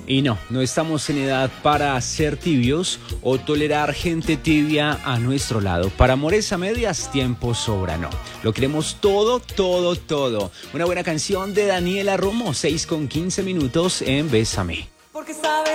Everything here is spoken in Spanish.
Y no estamos en edad para ser tibios o tolerar gente tibia a nuestro lado. Para amores a medias, tiempo sobra, no. Lo queremos todo, todo, todo. Una buena canción de Daniela Romo, 6:15 en Bésame. Porque sabe